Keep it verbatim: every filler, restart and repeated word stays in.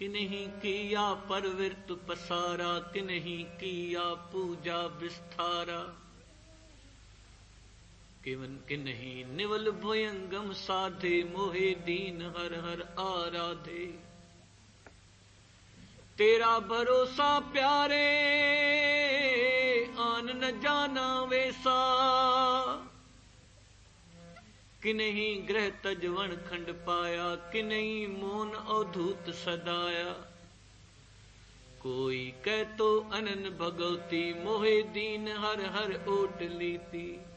कि नहीं किया परविरत पसारा, कि नहीं किया पूजा विस्तारा, केवन कि नहीं निवल भयंगम साधे, मोहे दीन हर हर आराधे। तेरा भरोसा प्यारे आन न जाना वैसा, कि नहीं ग्रह तजवन खंड पाया, कि नहीं मौन अवधूत सदाया। कोई कह तो अनन भगवती, मोहे दीन हर हर ओट लीती।